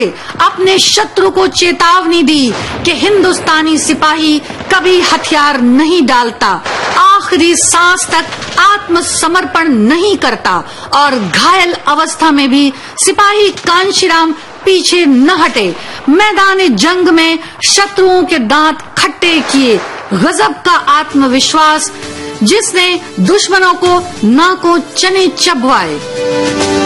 अपने शत्रु को चेतावनी दी कि हिंदुस्तानी सिपाही कभी हथियार नहीं डालता, आखिरी सांस तक आत्मसमर्पण नहीं करता और घायल अवस्था में भी सिपाही कांशीराम पीछे न हटे। मैदान जंग में शत्रुओं के दांत खट्टे किए। गजब का आत्मविश्वास जिसने दुश्मनों को नाकों चने चबवाए।